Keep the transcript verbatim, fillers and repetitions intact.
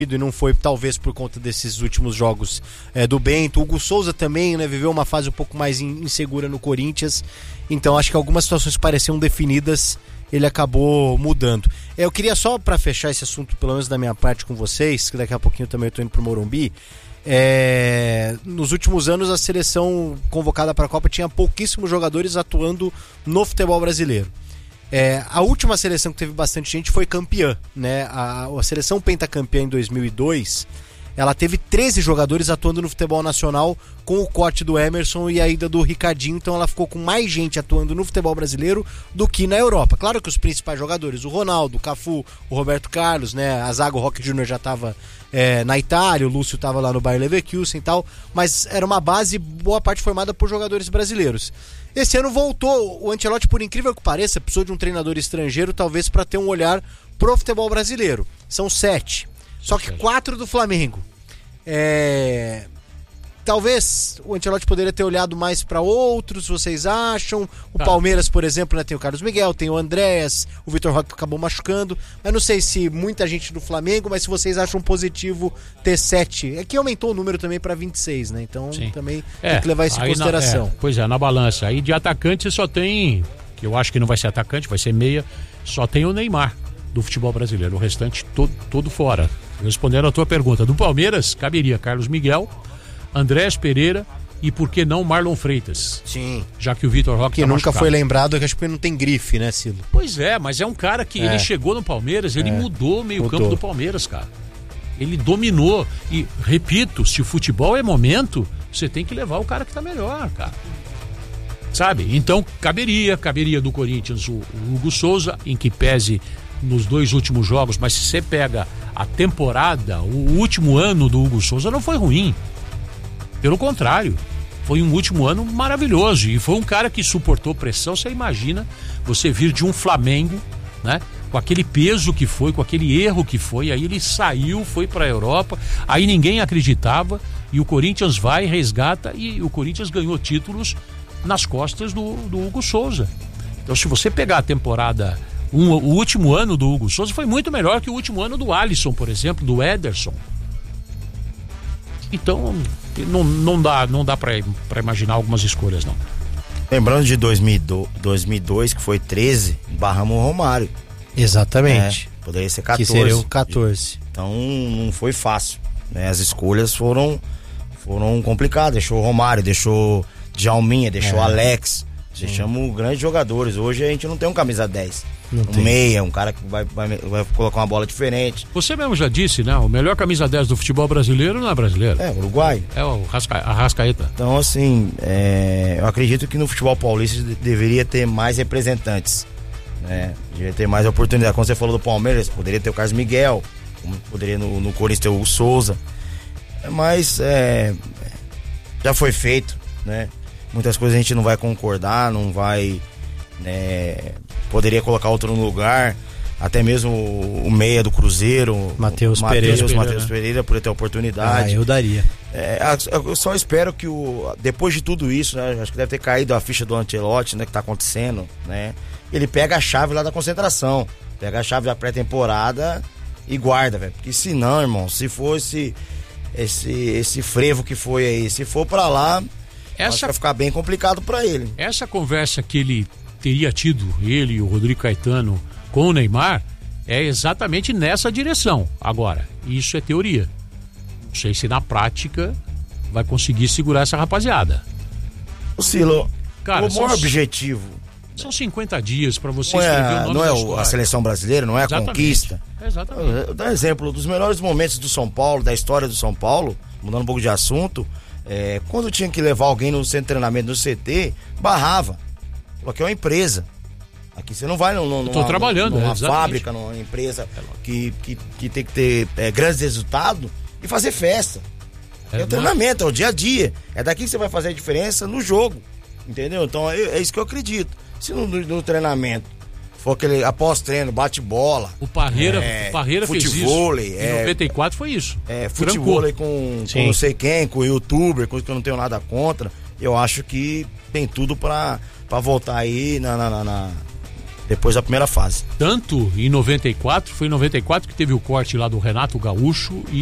e não foi talvez por conta desses últimos jogos é, do Bento. O Hugo Souza também, né, viveu uma fase um pouco mais insegura no Corinthians, então acho que algumas situações que pareciam definidas ele acabou mudando. É, eu queria só, para fechar esse assunto, pelo menos da minha parte com vocês, que daqui a pouquinho também eu tô indo pro Morumbi, é, nos últimos anos a seleção convocada para a Copa tinha pouquíssimos jogadores atuando no futebol brasileiro. É, a última seleção que teve bastante gente foi campeã, né? A, a seleção pentacampeã em dois mil e dois, ela teve treze jogadores atuando no futebol nacional, com o corte do Emerson e a ida do Ricardinho, então ela ficou com mais gente atuando no futebol brasileiro do que na Europa. Claro que os principais jogadores, o Ronaldo, o Cafu, o Roberto Carlos, né? A zaga, o Roque Júnior já estava é, na Itália, o Lúcio estava lá no Bayer Leverkusen e tal, mas era uma base, boa parte formada por jogadores brasileiros. Esse ano voltou, o Ancelotti, por incrível que pareça, precisou de um treinador estrangeiro, talvez para ter um olhar pro futebol brasileiro. São sete, só que quatro do Flamengo. É... Talvez o Ancelotti poderia ter olhado mais para outros, vocês acham? O tá. Palmeiras, por exemplo, né, tem o Carlos Miguel, tem o Andréas, o Vitor Roque acabou machucando, mas não sei se muita gente do Flamengo, mas se vocês acham positivo ter sete. É que aumentou o número também para vinte e seis, né? Então Sim. também é, tem que levar isso em consideração. Na, é, pois é, na balança. Aí de atacante você só tem, que eu acho que não vai ser atacante, vai ser meia, só tem o Neymar do futebol brasileiro, o restante todo, todo fora. Respondendo a tua pergunta, do Palmeiras caberia Carlos Miguel, Andrés Pereira e por que não Marlon Freitas? Sim. Já que o Vitor Roque que tá nunca machucado. Foi lembrado, que acho que não tem grife, né, Silo? Pois é, mas é um cara que é. ele chegou no Palmeiras, ele é. mudou o meio-campo do Palmeiras, cara. Ele dominou e, repito, se o futebol é momento, você tem que levar o cara que tá melhor, cara. Sabe? Então, caberia, caberia do Corinthians o, o Hugo Souza, em que pese nos dois últimos jogos, mas se você pega a temporada, o último ano do Hugo Souza não foi ruim. Pelo contrário, foi um último ano maravilhoso e foi um cara que suportou pressão. Você imagina você vir de um Flamengo, né, com aquele peso que foi, com aquele erro que foi, aí ele saiu, foi para a Europa, aí ninguém acreditava e o Corinthians vai, resgata e o Corinthians ganhou títulos nas costas do, do Hugo Souza. Então se você pegar a temporada, um, o último ano do Hugo Souza foi muito melhor que o último ano do Alisson, por exemplo, do Ederson. Então não, não dá, não dá para imaginar algumas escolhas, não. Lembrando de dois mil e dois, que foi treze, barramos o Romário. Exatamente. É, poderia ser quatorze. Que seria o quatorze. Então não foi fácil, né? As escolhas foram, foram complicadas. Deixou o Romário, deixou Djalminha, deixou é. Alex. Deixamos grandes jogadores. Hoje a gente não tem um camisa dez. Não um tem. Meia, um cara que vai, vai, vai colocar uma bola diferente. Você mesmo já disse, né? O melhor camisa dez do futebol brasileiro não é brasileiro. É, Uruguai. É o Rasca, Arrascaeta. Então, assim, é, eu acredito que no futebol paulista deveria ter mais representantes, né? Deveria ter mais oportunidade. Quando você falou do Palmeiras, poderia ter o Carlos Miguel, poderia no, no Corinthians ter o Souza. Mas é, já foi feito, né? Muitas coisas a gente não vai concordar, não vai, né, poderia colocar outro no lugar, até mesmo o, o meia do Cruzeiro, Matheus Pereira, Matheus Pereira, por ter a oportunidade. Ah, eu daria. É, eu só espero que o, depois de tudo isso, né, acho que deve ter caído a ficha do Ancelotti, né, que tá acontecendo, né, ele pega a chave lá da concentração, pega a chave da pré-temporada e guarda, velho, porque senão, irmão, se fosse esse, esse frevo que foi aí, se for pra lá, essa vai ficar bem complicado para ele. Essa conversa que ele teria tido, ele e o Rodrigo Caetano, com o Neymar, é exatamente nessa direção. Agora, isso é teoria. Não sei se na prática vai conseguir segurar essa rapaziada. O Silo, cara, o maior objetivo... São cinquenta dias para você não escrever é, o nome não da é história. A seleção brasileira, não é a exatamente. Conquista. Exatamente. Eu dou um exemplo dos melhores momentos do São Paulo, da história do São Paulo, mudando um pouco de assunto. É, quando tinha que levar alguém no centro de treinamento, no C T, barrava. Falou, aqui é uma empresa. Aqui você não vai no, no, numa, trabalhando, numa é, fábrica, numa empresa que, que, que tem que ter é, grandes resultados e fazer festa. É, é o treinamento, é o dia a dia. É daqui que você vai fazer a diferença no jogo. Entendeu? Então é, é isso que eu acredito. Se no, no, no treinamento for aquele após-treino, bate-bola. O Parreira, é, o Parreira fez isso. Futevôlei. Em noventa e quatro foi isso. É, futevôlei com, com não sei quem, com youtuber, coisa que eu não tenho nada contra. Eu acho que tem tudo pra, pra voltar aí na, na, na, na depois da primeira fase. Tanto em noventa e quatro, foi em noventa e quatro que teve o corte lá do Renato Gaúcho e